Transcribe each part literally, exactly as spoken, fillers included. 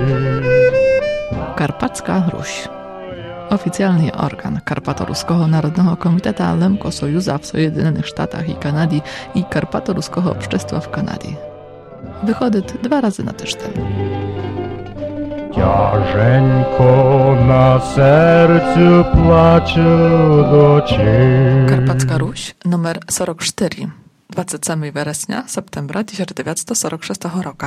Karpacka Ruś. Oficjalny organ Karpato-Ruskiego Narodnego Komitetu Sojuza w Sojedynionych Sztatach i Kanady i Karpato-Ruskiego Общества w Kanadzie. Wychodzi dwa razy na tydzień. Ciażenko na sercu płacze docie. Karpacka Ruś, numer сорок cztery, dwudziestego ósmego września, septembra tysiąc dziewięćset сорок szóstego roku.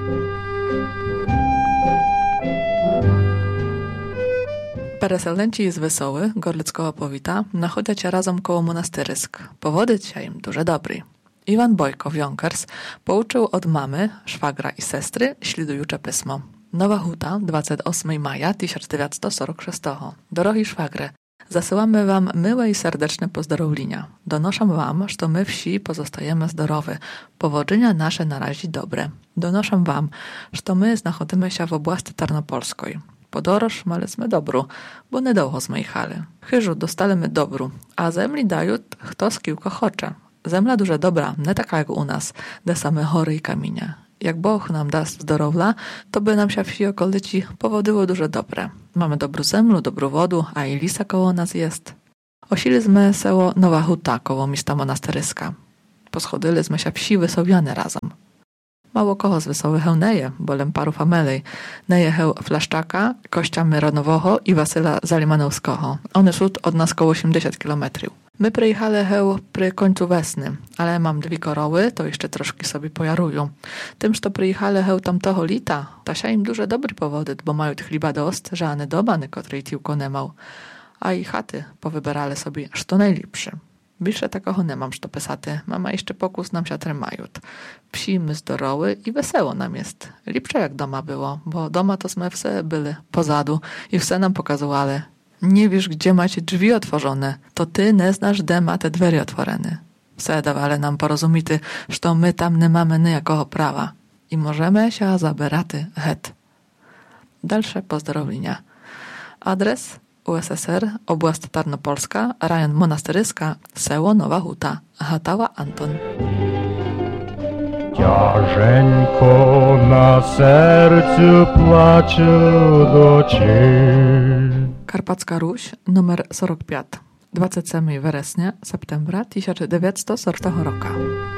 Pereselnęci z Wesoły, Gorlickiego powita, nachodzą się razem koło monastyrysk. Powody się im duże dobry. Iwan Bojko Wiąkers pouczył od mamy, szwagra i sestry ślidujucze pismo. Nowa Huta, dwudziestego ósmego maja tysiąc dziewięćset сорок szóstego. Drogi szwagre, zasyłamy wam miłe i serdeczne pozdrowienia. Donoszę wam, że my wsi pozostajemy zdrowe. Powodzenia nasze na razie dobre. Donoszę wam, że my znachodzimy się w oblasti tarnopolskiej. Podoroż maliśmy dobru, bo niedługo zmejchali. Chyżu dostaliśmy dobru, a zemli dają kto z kilka chocze. Zemla duże dobra, nie taka jak u nas, de same hory i kamienie. Jak Bóg nam da zdrowia, to by nam się wsi okolici powodyło duże dobre. Mamy dobrą zemlu, dobrą wodę, a i lisa koło nas jest. Osiliśmy seło Nowa Huta koło miasta monastyryska. Poschodyliśmy się wsi Wysowiane razem. Mało kogo z Wesołych neje, bolem paru famelej. Neje heł Flaszczaka, Kościa Myronowoho i Wasyla Zalimanowskiego. One są od nas koło osiemdziesiąt kilometrów. My przyjechali heł przy końcu wesny, ale mam dwie koroły, to jeszcze troszkę sobie pojarują. Tym, że przyjechali heł tamtoho lita, to się im duże dobry powody, bo mają chliba dost, że ane doba, niekotrej tiłko nie mał. A i chaty powybierali sobie, co najlepsze. Bliższe takoho nie mam, što pesaty. Mama jeszcze pokus nam się trzymają. Psi my zdoroły i wesoło nam jest. Lepsze jak doma było, bo doma to sme wse byli pozadu i wse nam pokazywali. Nie wiesz, gdzie macie drzwi otworzone, to ty nie znasz, gdzie ma te drzwi otworzone. Wse dawali nam porozumity, że my tam nie mamy nijakiego prawa i możemy się zaberaty het. Dalsze pozdrowienia. Adres U S S R, oblast Tarnopolska, rejon Monastyryska, seło Nowa Huta, Hatała Anton. Ciażenko na sercu płacze docie. Karpacka Ruś, numer сорок пять, dwudziestego ósmego września, septembra tysiąc dziewięćset czwartego roku.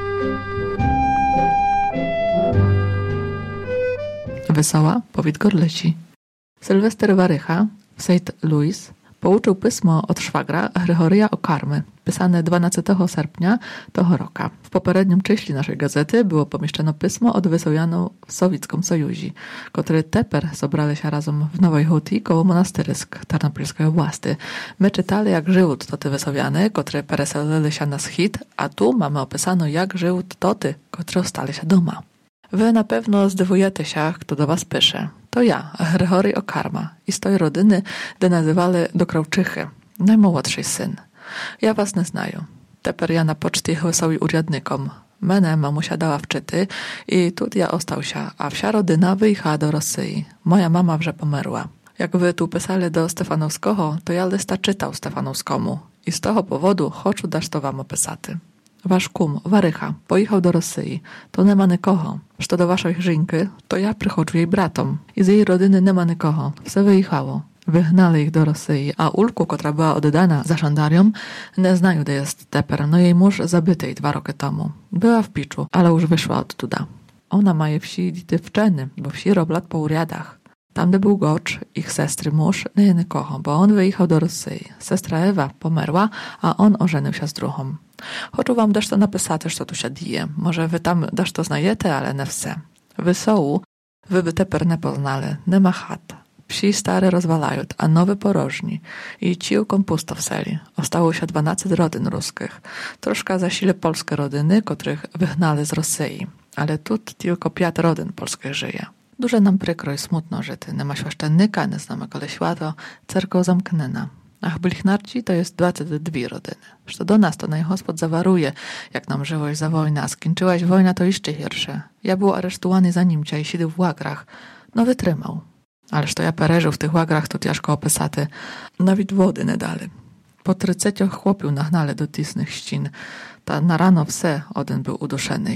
Wesoła, powit Gorleci. Sylwester Warycha, Saint Louis, pouczył pismo od szwagra Grygoria Okarmy, pisane dwunastego sierpnia tego roku. W poprzednim czyśli naszej gazety było pomieszczone pismo od Wysowianu w Sowieckim Sojuzie, które teper zebrali się razem w Nowej Huti koło monastyrysk Tarnopolskiej oblasti. My czytali, jak żyły to te Wysowiany, które pereselili się na schid, a tu mamy opisano, jak żyły toty, które ostali się doma. Wy na pewno zdziwujecie się, kto do was pisze. To ja, Grygory Okarma, i z tej rodziny, gdy nazywali do Krałczychy, najmłodszy syn. Ja was nie znaję. Teper ja na poczcie wesoły urzędnikom. Menę mamusia dała wczyty i tu ja ostał się, a wsia rodzina wyjechała do Rosji. Moja mama wrze pomerła. Jak wy tu pisali do Stefanowskiego, to ja lista czytał Stefanowskomu i z tego powodu chcę dać to wam opisaty. Wasz kum, Warycha, pojechał do Rosji. To nie ma nikogo. Što do waszej żynki, to ja przychodzę jej bratom. I z jej rodziny nie ma nikogo. Wse wyjechało. Wygnali ich do Rosji, a Ulku, która była oddana za żandariom, nie znają, gdzie jest teper. No jej mąż zabity dwa roki temu. Była w Piczu, ale już wyszła odtuda. Ona ma je wsi dziewczyny, bo wsi roblat po uriadach. Tam, gdzie był Gocz, ich sestry mąż, nie je nikogo, bo on wyjechał do Rosji. Sestra Ewa pomerła, a on ożenił się z druhą. Chcę wam dać to napisać, co tu się dzieje. Może wy tam dasz to znajete, ale nie wse. Wesołu, wy by teper nie poznali, nie ma chat. Wsi stare rozwalają, a nowe porożni. I ciłką pusto w seli. Ostało się dwanaście rodzin ruskich. Troszkę zasile polskie rodziny, których wygnali z Rosji. Ale tu tylko pięć rodzin polskich żyje. Duże nam przykro i smutno, że ty nie ma świeszczennika, nie znamy koleśła, to cerkoł zamknęna. Ach, Blichnarci to jest dwadzieścia dwie rodziny. Że do nas to najgospod zawaruje, jak nam żyłeś za wojna, a skończyłaś wojna to jeszcze hirsze. Ja był aresztowany za nimcia i siedział w łagrach. No wytrzymał. Ależ to ja pereżył w tych łagrach, to ciężko opisaty. Nawet wody nie dali. Po tryceciach chłopił nagnale do tisnych ścin. Ta na rano wse, один był uduszeny.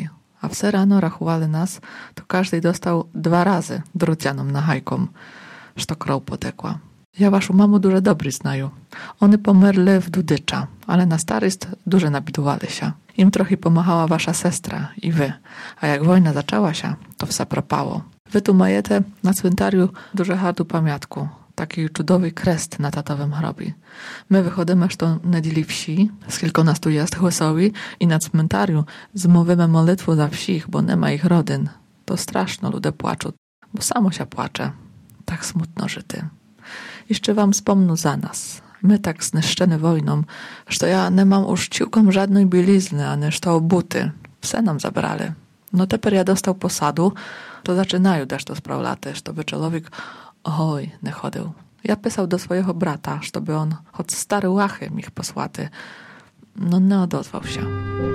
a wse rano rachowali nas, to każdy dostał dwa razy drucianą na hajkom, że krov potekła. Ja waszą mamu dużo dobry znaju. One pomerli w Dudycza, ale na starość dużo nabidowali się. Im trochę pomachała wasza sestra i wy, a jak wojna zaczęła się, to wsa propało. Wy tu majete na cmentariu dużo hardu pamiątku, taki cudowy krest na tatowym hrobie. My wychodzimy to niedzieli wsi, z kilkunastu jest chłysowi i na cmentariu zmówimy molitwę za wsich, bo nie ma ich rodyn. To straszno ludzie płaczą, bo samo się płacze. Tak smutno żyty. Jeszcze wam wspomnę za nas. My tak zniszczeni wojną, że ja nie mam już ciukom żadnej bielizny, ani to buty. Pse nam zabrali. No teper ja dostał posadu, to zaczynają też to sprawlaty, żeby człowiek oj, nie chodził. Ja pisał do swojego brata, żeby on choć stary łachy mi posłaty. No nie odezwał się.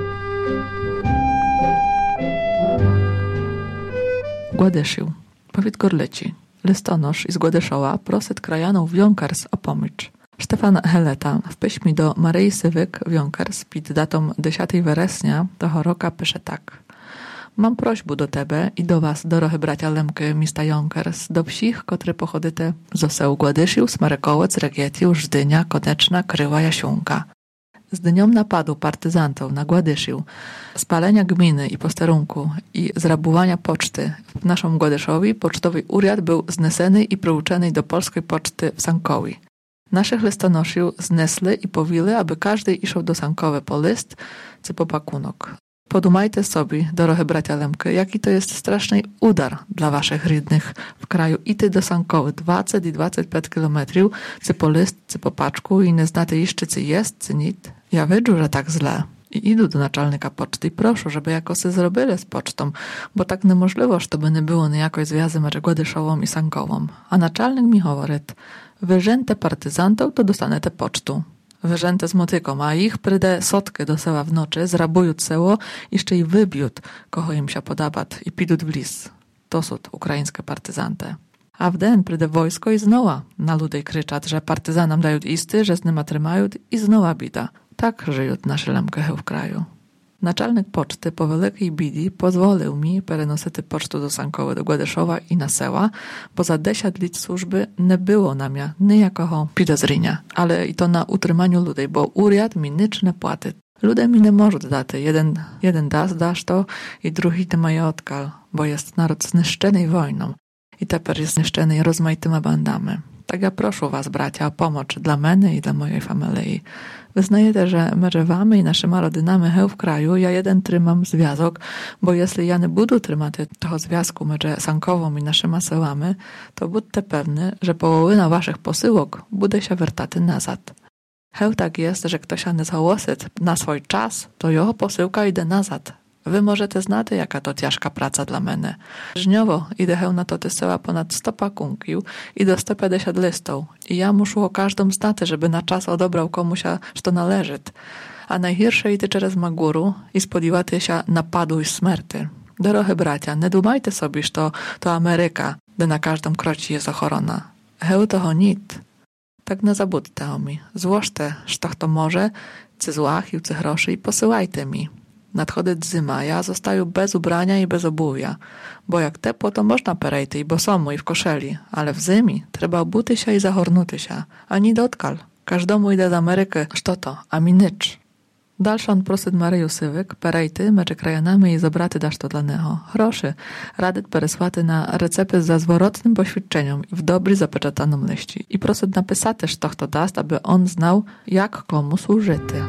Gładyszył. Powiedz Gorleci. Listonosz i z Gładyszowa prosyt krajanów Wiąkers o pomocz. Stefan Heleta w piśmie do Maryi Sywyk Wiąkers pod datą dziesiątego września tego roku pisze tak. Mam prośbę do tebe i do was, dorohy bracia Lemky, mista Jąkers, do psich, które pochodyte z oseł Gładyszył, Smarekołec, Regietiu, Żdynia, Koneczna, Kryła, Jasiunka. Z dnią napadu partyzantów na Gładyszył, spalenia gminy i posterunku i zrabowania poczty w naszym Gładyszowi pocztowy uriad był zneseny i przyuczony do polskiej poczty w Sankowi. Naszych listonoszył znesli i powili, aby każdy iszł do Sankowe po list czy po pakunok. Podumajcie sobie, dorohe bracia Lemky, jaki to jest straszny udar dla waszych rydnych w kraju ity do Sankowy dwadzieścia i dwadzieścia pięć kilometrów, czy po list, czy po paczku i nie znacie jeszcze, czy jest, czy nic. Ja wiedzę, że tak źle. I idę do naczelnika poczty i proszę, żeby jakoś zrobili z pocztą, bo tak niemożliwe, żeby nie było niejakiej związy między Gładyszową i Sankową. A naczelnik mi mówi, wyrzęte partyzantów, to dostanete pocztu. Wyrzęte z motyką, a ich prydę sotkę do sela w nocy, zrabują seło, jeszcze i wybiją, kogo im się podoba i pidą w lis. To są ukraińskie partyzanty. A w den prydę wojsko i znowa na ludzi kryczać, że partyzanom dają isty, że z nima trzymają i znowa bida. Tak żyją nasze Lemky w kraju. Naczelnik poczty po wielkiej bidi pozwolił mi przenosić pocztę do Sankowy, do Gładyszowa i na sela, bo za dziesięć lat służby nie było na mnie nijakiego podejrzenia, ale i to na utrzymaniu ludzi, bo uriad mi nic nie płaci. Ludzie mi nie mogą dać, jeden, jeden das dasz to i drugi nie mają odkal, bo jest naród zniszczony wojną i teraz jest zniszczony rozmaitymi bandami. Tak ja proszę was, bracia, o pomoc dla mnie i dla mojej familii. Wyznajecie, że między wami i naszymi rodzinami w kraju ja jeden trzymam związek, bo jeśli ja nie budu trzymać tego związku między Sankową i naszymi selami, to budźcie pewni, że połowina waszych posyłek bude się wrtaty nazad. Heł tak jest, że ktoś nie załosy na swój czas, to jego posyłka idzie nazad. Wy możecie znać, jaka to ciężka praca dla mnie. Żniowo idę heł na to tysyła ponad sto pakunków i do sto pięćdziesiąt listów. I ja muszę o każdym znać, żeby na czas odebrał komuś, co należy. A najgorsze idę przez Maguru i spodziewacie się napadu i śmierci. Dorohe bracia, nie dumajcie sobie, że to, to Ameryka, gdzie na każdym krocie jest ochrona. Heł toho nic. Tak nie zabudźcie o mi. Złożcie, że to może, czy złach i czy groszy i posyłajcie mi. Nadchodzi zima, ja zostaję bez ubrania i bez obuwia, bo jak tepło, to można perejty i bosomu i w koszeli, ale w zimi trzeba obuty się i zahornuty się, ani dotkal. Każdomu idę z Ameryki, co to, a mi nicz. Dalszy on prosyt Maryju Sywyk, perejty, mecze krajanami i zobraty dasz to dla neho. Groszy, radyt peresłaty na recepty za zwrotnym poświadczeniem w dobry zapeczatanym liści. I prosyt napisać też to, kto dast, aby on znał, jak komu służyty.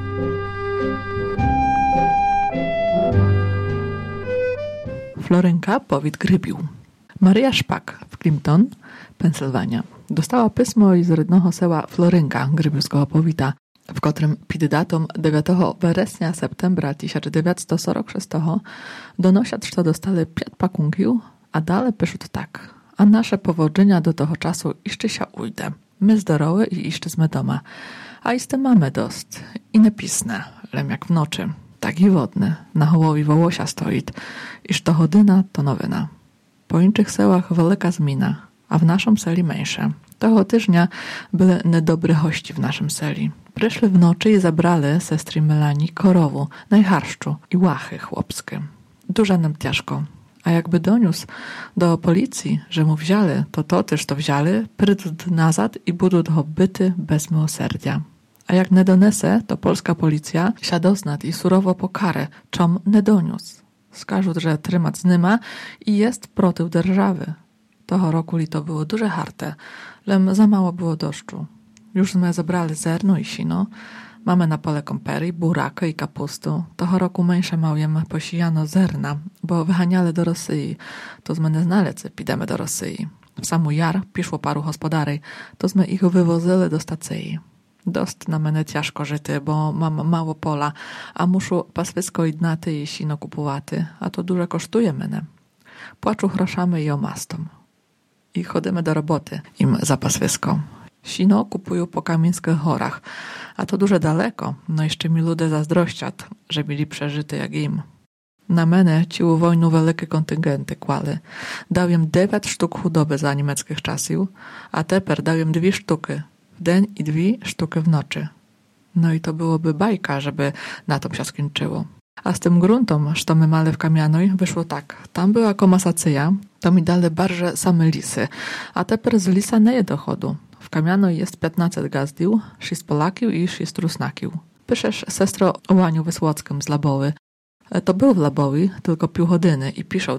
Florynka powit grybił. Maryja Szpak w Clinton, Pensylwania, dostała pismo z rydnego sela Florynka grybiuskiego powita, w którym pod datą dziewiątego września septembra tysiąc dziewięćset czterdziestego szóstego donosić, że dostali pięć pakunków, a dalej piszą tak. A nasze powodzenia do tego czasu jeszcze się ujdę. My zdrowe i jeszcze z doma. A iste mamy dost. I napisne, lem jak w nocy. Tak i wodny, na hołowi wołosia stoit, iż to chodyna, to nowyna. Po innych sełach wielka zmina, a w naszym seli mniejsze. Tego tyżnia byli niedobry hości w naszym seli. Przyszli w nocy i zabrali sestry Melanii korowu, najharszczu i łachy chłopskie. Dużo nam ciężko. A jakby doniósł do policji, że mu wzięli, to to też to wzięli, prydł nazad i budu go byty bez miłosierdzia. A jak nie donese, to polska policja się doznat i surowo pokarę, czom nie doniósł. Skażą, że trymat znyma i jest protyw dzierżawy. Toho roku li to było duże harte, lem za mało było deszczu. Już sme zebrali zerno i sino, mamy na pole kompery, burakę i kapustu. Toho roku mniejsze małjem posijano zerna, bo wyhaniali do Rosji. To sme nie znali, co pidemy do Rosji. W samu jar piszło paru gospodarej, to sme ich wywozyli do stacji. Dost na mnie ciężko żyty, bo mam mało pola, a muszę paswysko i dnaty i sino kupowaty, a to dużo kosztuje mnie. Płaczu groszamy i omastom. I chodzimy do roboty im za paswysko. Sino kupują po Kamieńskich Horach, a to dużo daleko, no jeszcze mi ludzie zazdrościat, że byli przeżyty jak im. Na mnie ci u wojnu wielkie kontyngenty kłali. Dałem dziewięć sztuk chudoby za niemieckich czasów, a teper dałem dwie sztuki w dzień i dwie sztuki w nocy. No i to byłoby bajka, żeby na to się skończyło. A z tym gruntom, co my mali w Kamianoj, wyszło tak. Tam była komasacja, to mi dali barże same lisy, a teper z lisa nie je dochodu. W Kamianoj jest piętnaście gazdił, sześć Polakiów i sześć Rusnakiów. Piszesz sestro o Łaniu Wysłockim z Labowy. To był w Labowi, tylko pół godziny i piszą